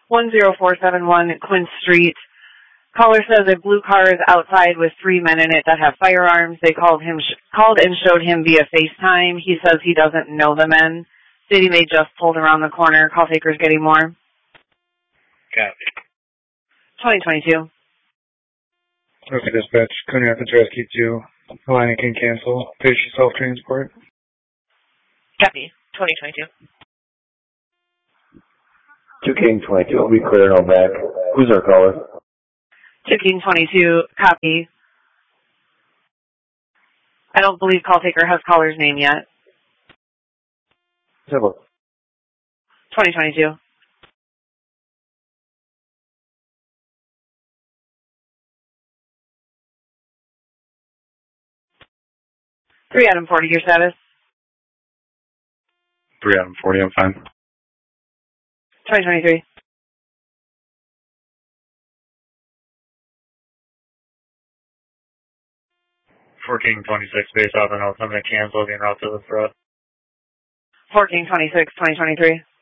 10471 Quince Street. Caller says a blue car is outside with 3 men in it that have firearms. They called and showed him via FaceTime. He says he doesn't know the men. City may just pulled around the corner. Call takers getting more. Copy. 2022. Okay, dispatch. Coney Rapids Rescue 2. Line can cancel. Patient self-transport. Copy. 2022. 2 King 22. I'll be clear on back. Who's our caller? 2 King 22. Copy. I don't believe call taker has caller's name yet. 2022. 3 Adam 40, your status? 3 Adam 40, I'm fine. 2023. 4 King 26, based off an something canceled en route to the threat. 4 King 26, 2023.